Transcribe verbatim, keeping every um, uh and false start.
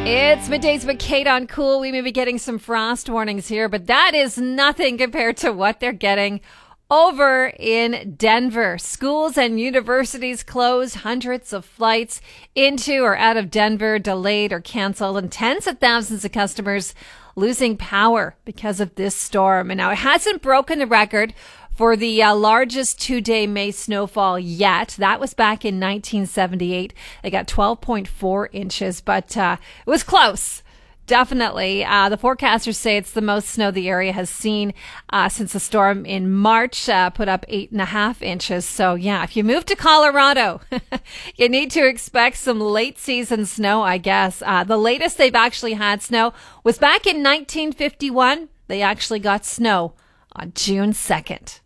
It's middays with Kate on Cool. We may be getting some frost warnings here, but that is nothing compared to what they're getting over in Denver. Schools and universities closed, hundreds of flights into or out of Denver delayed or canceled, and tens of thousands of customers losing power because of this storm. And now it hasn't broken the record for the uh, largest two-day May snowfall yet. That was back in nineteen seventy-eight. They got twelve point four inches, but uh, it was close. Definitely. Uh, the forecasters say it's the most snow the area has seen uh, since the storm in March uh, put up eight and a half inches. So, yeah, if you move to Colorado, you need to expect some late season snow, I guess. Uh, the latest they've actually had snow was back in nineteen fifty-one. They actually got snow on June second.